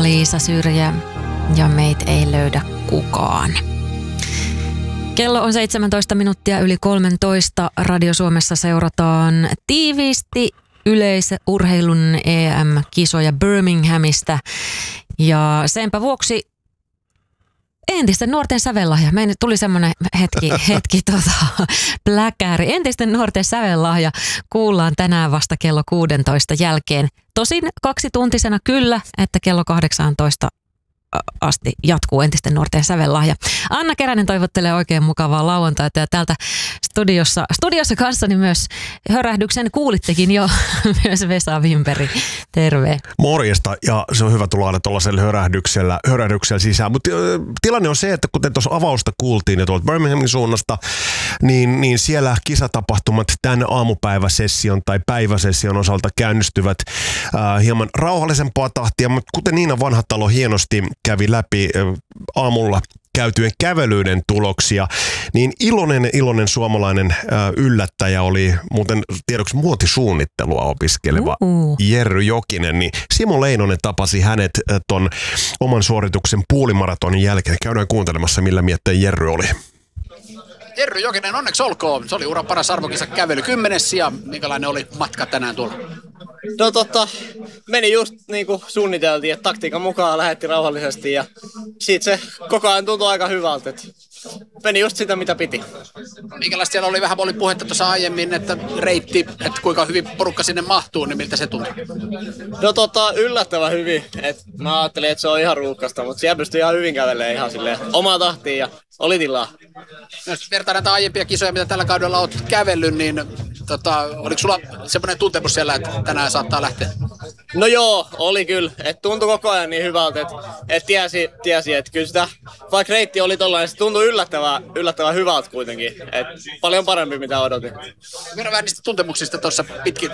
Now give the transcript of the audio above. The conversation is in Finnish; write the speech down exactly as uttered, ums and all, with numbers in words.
Liisa Syrjä ja Meitä ei löydä kukaan. Kello on seitsemäntoista minuuttia yli kolmetoista. Radio Suomessa seurataan tiiviisti yleisurheilun E M-kisoja Birminghamista. Ja senpä vuoksi entisten nuorten sävellahja. Meille tuli semmoinen hetki, hetki tota, pläkääri. Entisten nuorten sävellahja kuullaan tänään vasta kello kuusitoista jälkeen. Tosin kaksituntisena kyllä, että kello kahdeksantoista asti jatkuu entisten nuorten sävellahja. Anna Keränen toivottelee oikein mukavaa lauantaita ja täältä studiossa, studiossa kanssani myös hörähdyksen kuulittekin jo myös Vesa Wimperi. Terve. Morjesta, ja se on hyvä tulla aina tuollaisella hörähdyksellä, hörähdyksellä sisään. Mutta tilanne on se, että kuten tuossa avausta kuultiin ja tuolta Birminghamin suunnasta, niin, niin siellä kisatapahtumat tämän aamupäiväsession tai päiväsession osalta käynnistyvät äh, hieman rauhallisempaa tahtia, mutta kuten Niina Vanhatalo hienosti kävi läpi äh, aamulla käytyjen kävelyiden tuloksia, niin iloinen, iloinen suomalainen äh, yllättäjä oli muuten tiedoksi muotisuunnittelua opiskeleva uh-uh. Jerry Jokinen, niin Simo Leinonen tapasi hänet äh, ton oman suorituksen puolimaratonin jälkeen. Käydään kuuntelemassa, millä mietteen Jerry oli. Jerry Jokinen, onneksi olkoon. Se oli uran paras arvokisa kävely kymmenes ja minkälainen oli matka tänään tuolla? No totta, meni just niin kuin suunniteltiin, että taktiikan mukaan lähetti rauhallisesti ja siitä se koko ajan tuntui aika hyvältä, että meni just sitä mitä piti. Minkälaista siellä oli, vähän oli puhetta tuossa aiemmin, että reitti, että kuinka hyvin porukka sinne mahtuu, niin miltä se tuntui? No tota, yllättävän hyvin, että mä ajattelin, että se on ihan ruuhkasta, mutta siellä pystyi ihan hyvin kävelemään ihan silleen omaa tahtiin ja oli tilaa. No, jos vertaa näitä aiempia kisoja, mitä tällä kaudella olet kävellyt, niin tota, oliko sulla semmoinen tuntemus siellä, että tänään saattaa lähteä? No joo, oli kyllä. Et tuntui koko ajan niin hyvältä, että et tiesi, tiesi että kyllä sitä, vaikka reitti oli tollainen, se tuntui yllättävän, yllättävän hyvältä kuitenkin. Et paljon parempi mitä odotin. Kerro vähän niistä tuntemuksista tuossa pitkin,